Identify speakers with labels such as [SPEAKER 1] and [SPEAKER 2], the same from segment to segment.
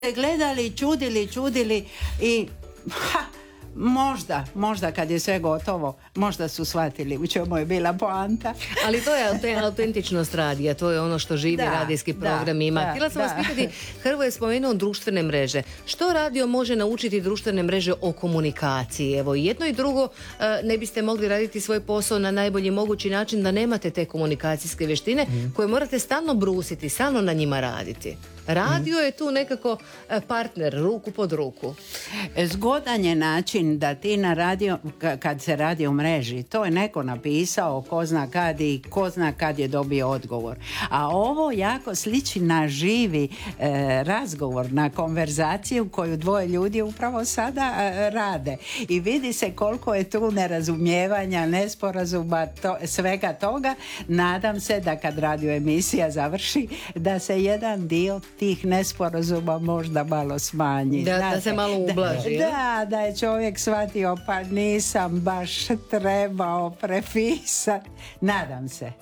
[SPEAKER 1] gledali, čudili i možda kad je sve gotovo, možda su shvatili u čemu je bila poanta.
[SPEAKER 2] Ali to je autentičnost radija, to je ono što živi radijski program ima. Htjela sam vas pitati, Hrvoje je spomenuo društvene mreže. Što radio može naučiti društvene mreže o komunikaciji? Evo, jedno i drugo ne biste mogli raditi svoj posao na najbolji mogući način da nemate te komunikacijske vještine koje morate stalno brusiti, stalno na njima raditi. Radio je tu nekako partner, ruku pod ruku.
[SPEAKER 1] Zgodan je način da ti na radio, kad se radi u mreži, to je neko napisao, ko zna kad i ko zna kad je dobio odgovor. A ovo jako sliči na živi razgovor, na konverzaciju koju dvoje ljudi upravo sada rade. I vidi se koliko je tu nerazumijevanja, nesporazuma, svega toga. Nadam se da kad radio emisija završi, da se jedan dio tih nesporazuma možda malo smanji.
[SPEAKER 2] Da se malo ublaži.
[SPEAKER 1] Da je čovjek shvatio pa nisam baš trebao prepisati. Nadam se.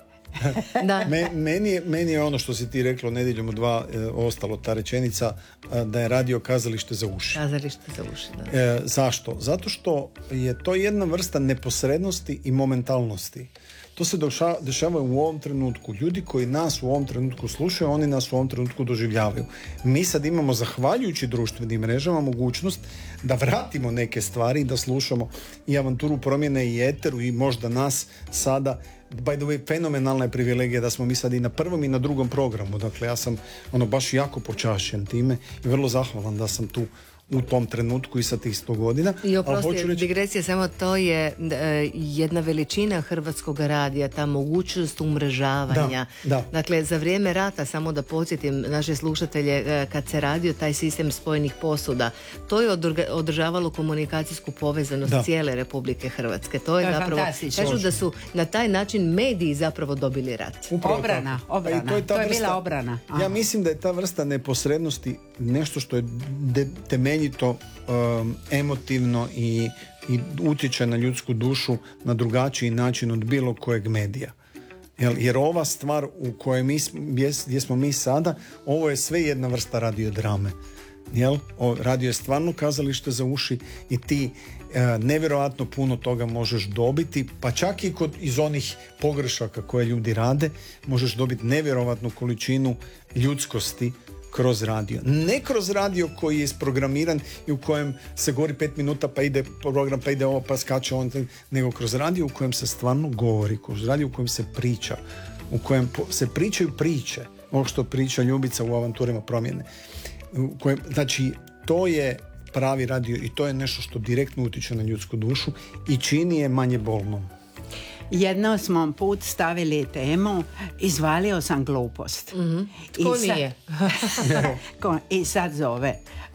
[SPEAKER 3] Da. Meni je ono što si ti rekla nedjeljom u 2 ostalo ta rečenica da je radio kazalište za uši.
[SPEAKER 2] Kazalište za uši, da.
[SPEAKER 3] Zašto? Zato što je to jedna vrsta neposrednosti i momentalnosti. To se dešava u ovom trenutku. Ljudi koji nas u ovom trenutku slušaju, oni nas u ovom trenutku doživljavaju. Mi sad imamo, zahvaljujući društvenim mrežama, mogućnost da vratimo neke stvari, da slušamo i Avanturu promjene i eteru i možda nas sada. By the way, fenomenalna je privilegija da smo mi sad i na prvom i na drugom programu. Dakle, ja sam baš jako počašćen time i vrlo zahvalan da sam tu u tom trenutku i sa tih 100 godina.
[SPEAKER 2] I oprosti, digresija, samo to je jedna veličina hrvatskog radija, ta mogućnost umrežavanja.
[SPEAKER 3] Da.
[SPEAKER 2] Dakle, za vrijeme rata, samo da podsjetim naše slušatelje, kad se radio taj sistem spojenih posuda, to je održavalo komunikacijsku povezanost cijele Republike Hrvatske. To je zapravo, kažu da su na taj način mediji zapravo dobili rat.
[SPEAKER 1] Obrana. To je bila obrana.
[SPEAKER 3] Ja mislim da je ta vrsta neposrednosti nešto što je temeljito emotivno i utječe na ljudsku dušu na drugačiji način od bilo kojeg medija. Jer ova stvar u kojoj gdje smo mi sada, ovo je sve jedna vrsta radiodrame. Radio je stvarno kazalište za uši i ti nevjerojatno puno toga možeš dobiti, pa čak i iz onih pogrešaka koje ljudi rade, možeš dobiti nevjerojatnu količinu ljudskosti kroz radio. Ne kroz radio koji je isprogramiran i u kojem se govori 5 minuta pa ide program, pa ide ovo, pa skače on, nego kroz radio u kojem se stvarno govori, kroz radio u kojem se priča, u kojem se pričaju priče, ovo što priča Ljubica u Avanturama promjene. Znači, to je pravi radio i to je nešto što direktno utječe na ljudsku dušu i čini je manje bolnom.
[SPEAKER 1] Jedno smo put stavili temu, izvalio sam glupost.
[SPEAKER 2] Tko nije?
[SPEAKER 1] I sad zove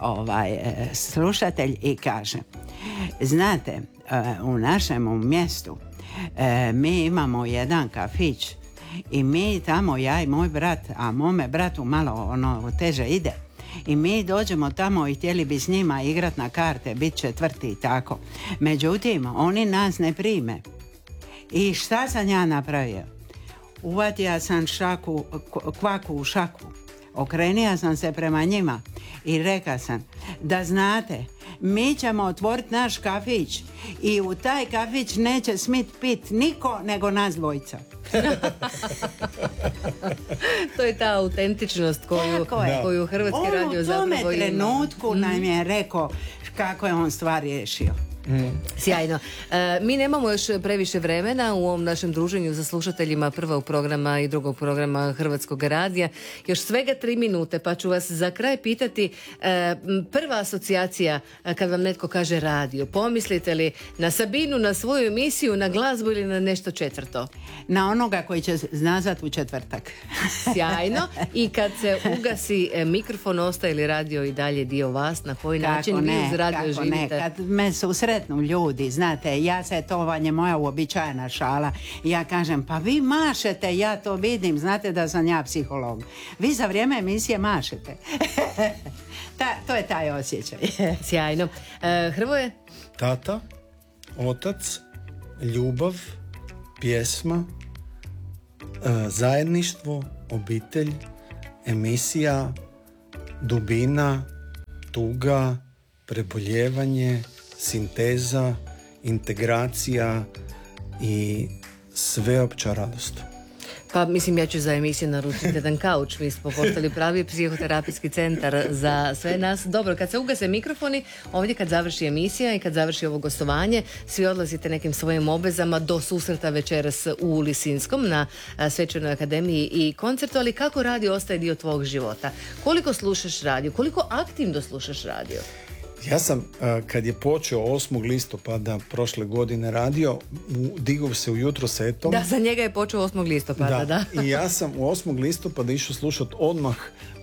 [SPEAKER 1] slušatelj i kaže, znate, u našem mjestu mi imamo jedan kafić i mi tamo, ja i moj brat, a mome bratu malo teže ide, i mi dođemo tamo i htjeli bi s njima igrat na karte, bit četvrti i tako. Međutim, oni nas ne prime. I šta sam ja napravio? Uvatio sam kvaku u šaku. Okrenio sam se prema njima i rekao sam da znate, mi ćemo otvoriti naš kafić i u taj kafić neće smit pit niko nego nas dvojica.
[SPEAKER 2] To je ta autentičnost koju Hrvatski radio zapravo ima.
[SPEAKER 1] U tome trenutku nam je rekao kako je on stvar riješio.
[SPEAKER 2] Sjajno. Mi nemamo još previše vremena u ovom našem druženju za slušateljima prvog programa i drugog programa Hrvatskog radija. Još svega 3 minute, pa ću vas za kraj pitati, prva asocijacija kad vam netko kaže radio, pomislite li na Sabinu, na svoju emisiju, na glazbu ili na nešto četvrto?
[SPEAKER 1] Na onoga koji će nazvat u četvrtak.
[SPEAKER 2] Sjajno. I kad se ugasi mikrofon, ostaje li radio i dalje dio vas? Na koji način vi uz radio živite?
[SPEAKER 1] Kad me susretnu ljudi, znate, to vam je moja uobičajena šala. Ja kažem, pa vi mašete, ja to vidim, znate da sam ja psiholog. Vi za vrijeme emisije mašete. To je taj osjećaj.
[SPEAKER 2] Sjajno. Hrvoje?
[SPEAKER 3] Tata, otac, ljubav, pjesma, zajedništvo, obitelj, emisija, dubina, tuga, preboljevanje, sinteza, integracija i sveopća radost.
[SPEAKER 2] Pa mislim, ja ću za emisiju naručiti jedan kauč. Mi smo postali pravi psihoterapijski centar za sve nas. Dobro, kad se ugase mikrofoni, ovdje kad završi emisija i kad završi ovo gostovanje, svi odlazite nekim svojim obvezama do susreta večeras u Lisinskom na Svečanoj akademiji i koncertu, ali kako radio ostaje dio tvog života? Koliko slušaš radio? Koliko aktivno slušaš radio?
[SPEAKER 3] Ja sam, kad je počeo 8. listopada prošle godine radio, digao se ujutro setom.
[SPEAKER 2] Da, za njega je počeo 8. listopada, da.
[SPEAKER 3] I ja sam u 8. listopada išao slušati odmah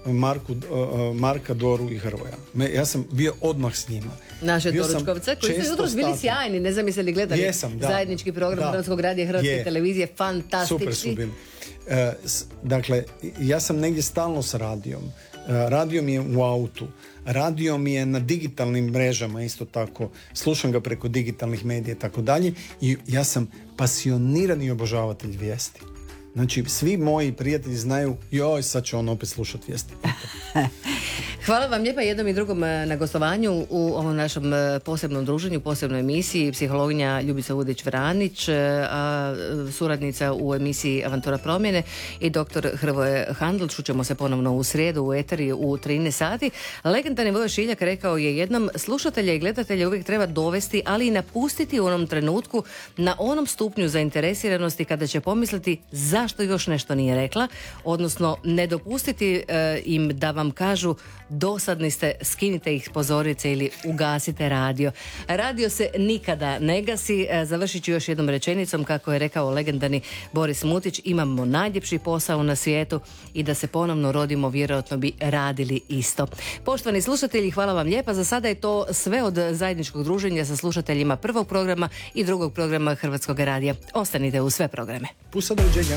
[SPEAKER 3] Marka, Doru i Hrvoja. Ja sam bio odmah s njima.
[SPEAKER 2] Naše Doručkovce, koji su jutros bili sjajni, ne znam jeste li gledali zajednički program Hrvatskog radija i Hrvatske televizije, fantastični.
[SPEAKER 3] Super su bili. Dakle, ja sam negdje stalno s radijom. Radio mi je u autu. Radio mi je na digitalnim mrežama isto tako. Slušam ga preko digitalnih medija i tako dalje. I ja sam pasionirani obožavatelj vijesti. Znači, svi moji prijatelji znaju, joj, sad će on opet slušati vijesti.
[SPEAKER 2] Hvala vam lijepa jednom i drugom na gostovanju u ovom našem posebnom druženju, posebnoj emisiji. Psihologinja Ljubica Udić-Vranić, suradnica u emisiji Avantura promjene, i doktor Hrvoje Handl. Čućemo se ponovno u srijedu u eteri u 13 sati. Legendarni Vojo Šiljak rekao je jednom: slušatelja i gledatelja uvijek treba dovesti, ali i napustiti u onom trenutku, na onom stupnju zainteresiranosti kada će pomisliti zašto još nešto nije rekla, odnosno ne dopustiti im da vam kažu dosadni ste, skinite ih s pozornice ili ugasite radio. Radio se nikada ne gasi. Završit ću još jednom rečenicom kako je rekao legendarni Boris Mutić: imamo najljepši posao na svijetu i da se ponovno rodimo vjerojatno bi radili isto. Poštovani slušatelji, hvala vam lijepa. Za sada je to sve od zajedničkog druženja sa slušateljima prvog programa i drugog programa Hrvatskog radija. Ostanite u sve programe.
[SPEAKER 3] Pusa, doviđenja.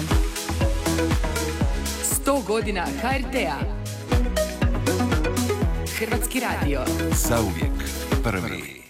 [SPEAKER 4] 100 godina HRT-a. Hrvatski radio.
[SPEAKER 5] Zauvijek prvi.